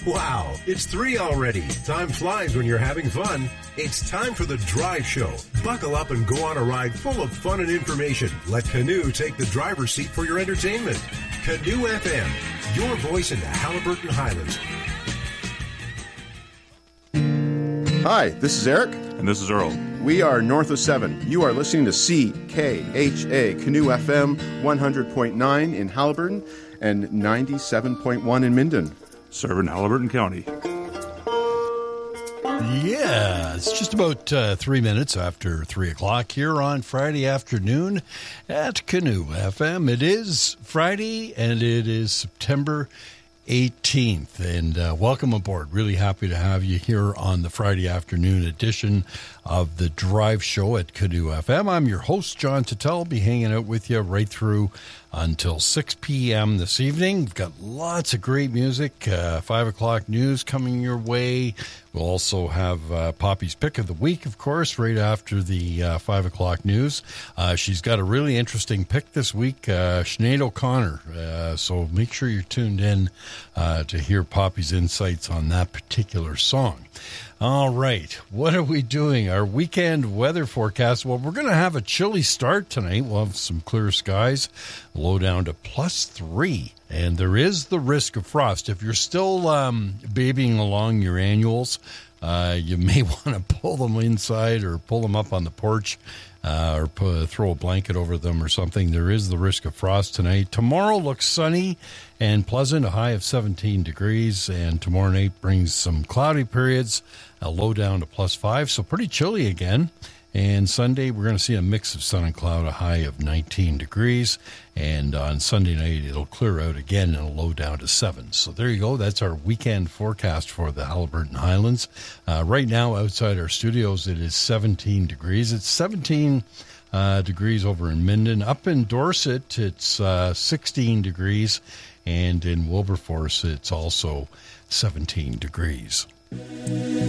Wow, it's 3 already. Time flies when you're having fun. It's time for the Drive Show. Buckle up and go on a ride full of fun and information. Let Canoe take the driver's seat for your entertainment. Canoe FM, your voice in the Haliburton Highlands. Hi, this is Eric. And this is Earl. We are North of 7. You are listening to CKHA, Canoe FM 100.9 in Haliburton and 97.1 in Minden. Serving Haliburton County. Yeah, it's just about 3 minutes after 3 o'clock here on Friday afternoon at Canoe FM. It is Friday, and it is September 18th, and welcome aboard. Really happy to have you here on the Friday afternoon edition of the Drive Show at Canoe FM. I'm your host, John Tuttle. I'll be hanging out with you right through until 6 p.m. this evening. We've got lots of great music, 5 o'clock news coming your way. We'll also have Poppy's Pick of the Week, of course, right after the 5 o'clock news. She's got a really interesting pick this week, Sinead O'Connor. So make sure you're tuned in to hear Poppy's insights on that particular song. All right, what are we doing? Our weekend weather forecast. Well, we're going to have a chilly start tonight. We'll have some clear skies, low down to +3. And there is the risk of frost. If you're still babying along your annuals, you may want to pull them inside or pull them up on the porch or throw a blanket over them or something. There is the risk of frost tonight. Tomorrow looks sunny and pleasant, a high of 17 degrees. And tomorrow night brings some cloudy periods, a low down to +5. So pretty chilly again. And Sunday, we're going to see a mix of sun and cloud, a high of 19 degrees. And on Sunday night, it'll clear out again and a low down to 7. So there you go. That's our weekend forecast for the Haliburton Highlands. Right now, outside our studios, it is 17 degrees. It's 17 degrees over in Minden. Up in Dorset, it's 16 degrees. And in Wilberforce, it's also 17 degrees.